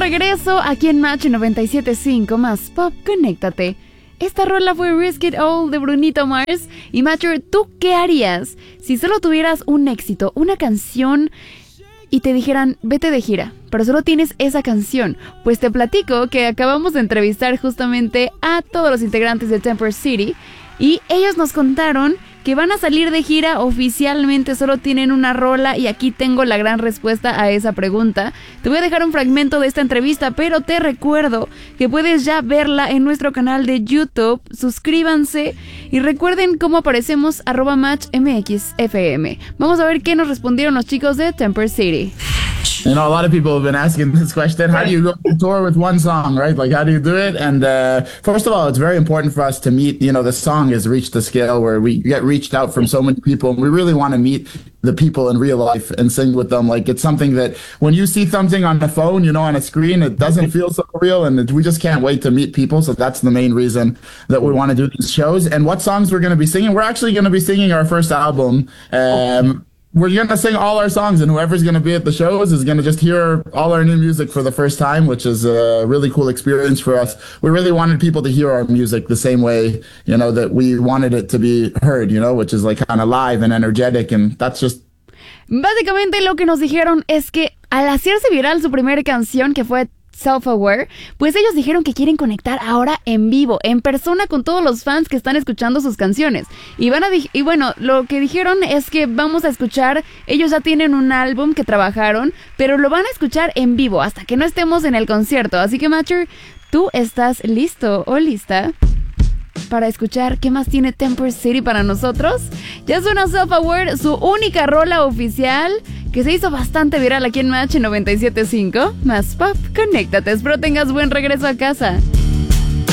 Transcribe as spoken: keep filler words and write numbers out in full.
regreso aquí en Match noventa y siete punto cinco más Pop, conéctate. Esta rola fue Risk It All de Brunito Mars. Y Matcher, ¿tú qué harías si solo tuvieras un éxito, una canción y te dijeran, vete de gira, pero solo tienes esa canción? Pues te platico que acabamos de entrevistar justamente a todos los integrantes de Temper City y ellos nos contaron que van a salir de gira oficialmente, solo tienen una rola y aquí tengo la gran respuesta a esa pregunta. Te voy a dejar un fragmento de esta entrevista, pero te recuerdo que puedes ya verla en nuestro canal de YouTube. Suscríbanse y recuerden cómo aparecemos arroba match mx f m. Vamos a ver qué nos respondieron los chicos de Temper City. You know, a lot of people have been asking this question. How do you go on tour with one song, right? Like, how do you do it? And uh, first of all, it's very important for us to meet, you know, the song has reached the scale where we get reached out from so many people. And we really want to meet the people in real life and sing with them. Like, it's something that when you see something on the phone, you know, on a screen, it doesn't feel so real. And it, we just can't wait to meet people. So that's the main reason that we want to do these shows. And what songs we're going to be singing? We're actually going to be singing our first album. Um, We're going to sing all our songs, and whoever's going to be at the shows is going to just hear all our new music for the first time, which is a really cool experience for us. We really wanted people to hear our music the same way, you know, that we wanted it to be heard, you know, which is like kind of live and energetic, and that's just... Básicamente lo que nos dijeron es que al hacerse viral su primera canción, que fue Self-Aware, pues ellos dijeron que quieren conectar ahora en vivo, en persona, con todos los fans que están escuchando sus canciones. Y van a y bueno, lo que dijeron es que vamos a escuchar, ellos ya tienen un álbum que trabajaron, pero lo van a escuchar en vivo hasta que no estemos en el concierto. Así que, Matcher, ¿tú estás listo o lista para escuchar qué más tiene Temper City para nosotros? Ya suena Self-Aware, su única rola oficial, que se hizo bastante viral aquí en Match noventa y siete punto cinco. Más Pop, conéctate. Espero tengas buen regreso a casa.